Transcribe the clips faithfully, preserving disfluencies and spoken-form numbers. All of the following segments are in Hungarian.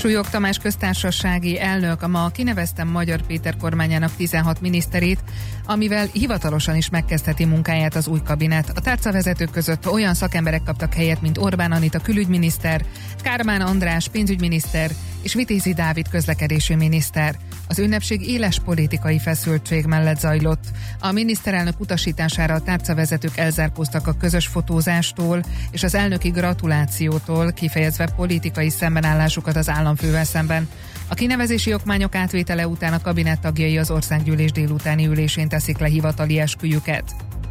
Súlyog Tamás köztársasági elnök ma kinevezte Magyar Péter kormányának tizenhat miniszterét, amivel hivatalosan is megkezdheti munkáját az új kabinet. A tárcavezetők között olyan szakemberek kaptak helyet, mint Orbán Anita külügyminiszter, Kármán András pénzügyminiszter és Vitézi Dávid közlekedési miniszter. Az ünnepség éles politikai feszültség mellett zajlott. A miniszterelnök utasítására a tárcavezetők elzárkóztak a közös fotózástól és az elnöki gratulációtól, kifejezve politikai szembenállásukat az államfővel szemben. A kinevezési okmányok átvétele után a kabinett tagjai az országgyűlés délutáni ülésén teszik le hivatali esküjüket.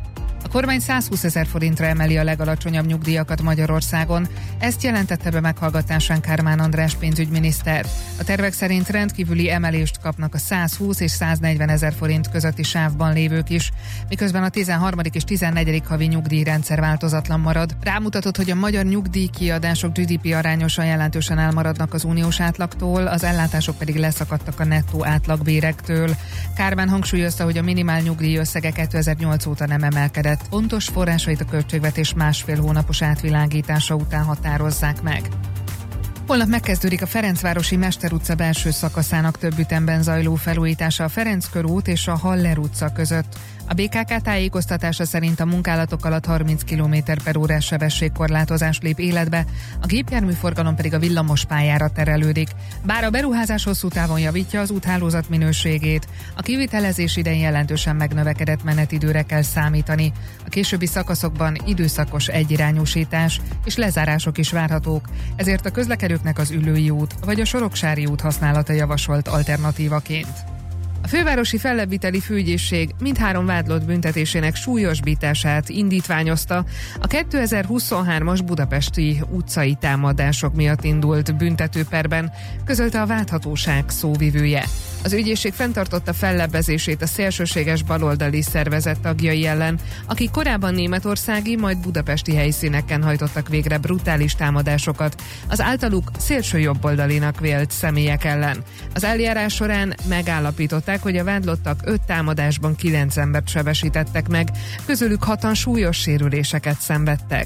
A kormány százhúszezer forintra emeli a legalacsonyabb nyugdíjakat Magyarországon. Ezt jelentette be meghallgatásán Kármán András pénzügyminiszter. A tervek szerint rendkívüli emelést kapnak a százhúsz és száznegyvenezer forint közötti sávban lévők is, miközben a tizenharmadik és tizennegyedik havi nyugdíjrendszer változatlan marad. Rámutatott, hogy a magyar nyugdíjkiadások gé dé pé arányosan jelentősen elmaradnak az uniós átlagtól, az ellátások pedig leszakadtak a nettó átlagbérektől. Kármán hangsúlyozta, hogy a minimál nyugdíj összege kétezer-nyolc óta nem emelkedett. Pontos forrásait a költségvetés másfél hónapos átvilágítása után határozzák meg. Holnap megkezdődik a Ferencvárosi Mester utca belső szakaszának több ütemben zajló felújítása a Ferenc körút és a Haller utca között. A bé ká ká tájékoztatása szerint a munkálatok alatt harminc kilométer per órás sebességkorlátozás lép életbe, a gépjárműforgalom pedig a villamos pályára terelődik. Bár a beruházás hosszú távon javítja az úthálózat minőségét, a kivitelezés idején jelentősen megnövekedett menetidőre kell számítani. A későbbi szakaszokban időszakos egyirányúsítás és lezárások is várhatók, ezért a közlekedőknek az Üllői út vagy a Soroksári út használata javasolt alternatívaként. A fővárosi fellebbviteli főügyészség mindhárom vádlott büntetésének súlyosbítását indítványozta a kétezer-huszonhármas budapesti utcai támadások miatt indult büntetőperben, közölte a vádhatóság szóvivője. Az ügyészség fenntartotta fellebbezését a szélsőséges baloldali szervezet tagjai ellen, akik korábban németországi, majd budapesti helyszíneken hajtottak végre brutális támadásokat az általuk szélsőjobboldalinak vélt személyek ellen. Az eljárás során megállapították, hogy a vádlottak öt támadásban kilenc embert sebesítettek meg, közülük hatan súlyos sérüléseket szenvedtek.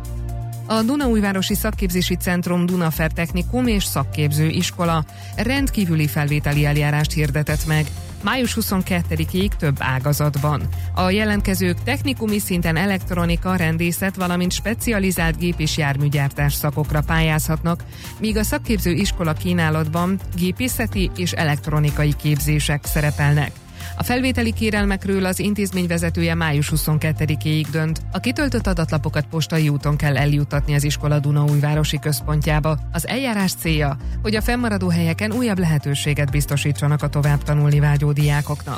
A Dunaújvárosi Szakképzési Centrum Dunafer Technikum és Szakképző Iskola rendkívüli felvételi eljárást hirdetett meg május huszonkettedikéig több ágazatban. A jelentkezők technikumi szinten elektronika, rendészet, valamint specializált gép- és járműgyártás szakokra pályázhatnak, míg a szakképző iskola kínálatban gépészeti és elektronikai képzések szerepelnek. A felvételi kérelmekről az intézmény vezetője május huszonkettedikéig dönt. A kitöltött adatlapokat postai úton kell eljuttatni az iskola Dunaújvárosi központjába. Az eljárás célja, hogy a fennmaradó helyeken újabb lehetőséget biztosítsanak a tovább tanulni vágyó diákoknak.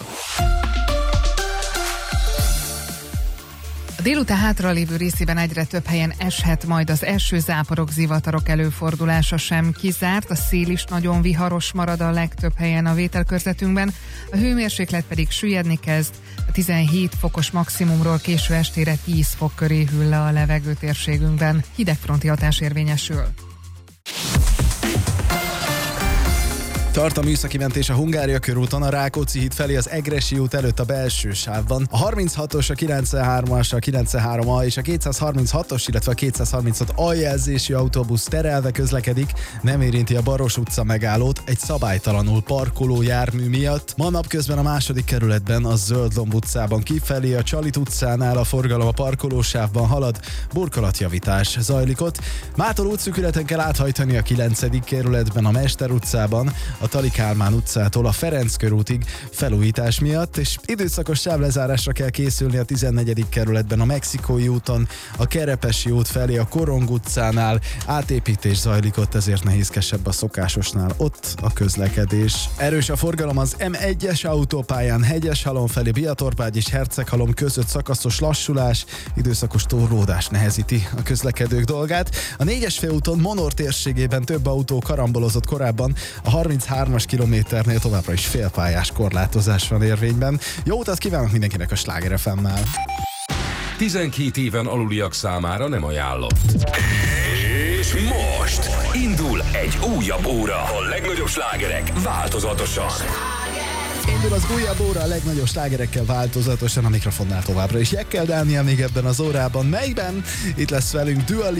A délután hátralévő részében egyre több helyen eshet, majd az eső, záporok, zivatarok előfordulása sem kizárt, a szél is nagyon viharos marad a legtöbb helyen a vételkörzetünkben, a hőmérséklet pedig süllyedni kezd, a tizenhét fokos maximumról késő estére tíz fok köré hűl le a levegő térségünkben, hidegfronti hatás érvényesül. Tart a műszaki mentés a Hungária körúton, a Rákóczi híd felé az Egressy út előtt a belső sávban. A harminchatos, a kilencvenhármas, a kilencvenhárom A és a kétszázharminchatos, illetve a kétszázharminchat A jelzésű autóbusz terelve közlekedik, nem érinti a Baros utca megállót egy szabálytalanul parkoló jármű miatt. Ma napközben a második kerületben, a Zöldlomb utcában kifelé, a Csalit utcánál a forgalom a parkolósávban halad, burkolatjavítás zajlik ott. Mától útszűkületen kell áthajtani a kilencedik kerületben, a Mester utcában, a Tali Kálmán utcától a Ferenc körútig felújítás miatt, és időszakos sávlezárásra kell készülni a tizennegyedik kerületben, a Mexikói úton, a Kerepesi út felé, a Korong utcánál átépítés zajlik ott, ezért nehézkesebb a szokásosnál ott a közlekedés. Erős a forgalom az M egyes autópályán, Hegyeshalom felé, Biatorpágy és Herceghalom között szakaszos lassulás, időszakos torlódás nehezíti a közlekedők dolgát. A négyes főúton Monor térségében több autó karambolozott korábban, a harminchármas kilométernél továbbra is félpályás korlátozás van érvényben. Jó utat kívánok mindenkinek a Sláger ef em-mel! tizenkét éven aluliak számára nem ajánlott. És most indul egy újabb óra. A legnagyobb slágerek változatosan. Indul az újabb óra a legnagyobb slágerekkel változatosan, a mikrofonnál továbbra is Jekkel Dániel még ebben az órában, melyben itt lesz velünk Dua